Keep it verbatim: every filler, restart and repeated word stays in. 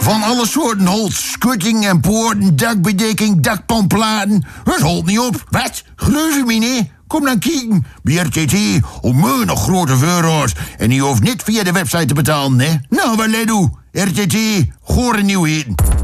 Van alle soorten holst, schutting en poorten, dakbedekking, dakpanplaten. Het holt niet op. Wat? Geloof je me niet? Kom dan kijken bij R T T om nog grote euro's. En je hoeft niet via de website te betalen, hè? Nou, wat let u? R T T, gore nieuwheden.